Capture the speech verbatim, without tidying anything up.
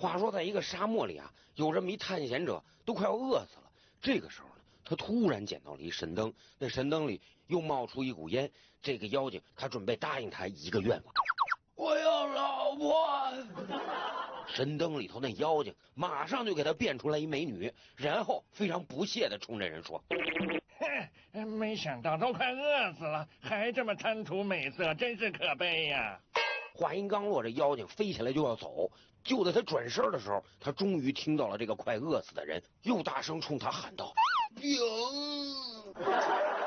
话说，在一个沙漠里啊，有这么一探险者，都快要饿死了。这个时候呢，他突然捡到了一神灯，那神灯里又冒出一股烟。这个妖精他准备答应他一个愿望：我要老婆。神灯里头那妖精马上就给他变出来一美女，然后非常不屑地冲这人说： 哼，没想到都快饿死了，还这么贪图美色，真是可悲呀！ 话音刚落，这妖精飞起来就要走。就在他转身的时候，他终于听到了这个快饿死的人又大声冲他喊道：病。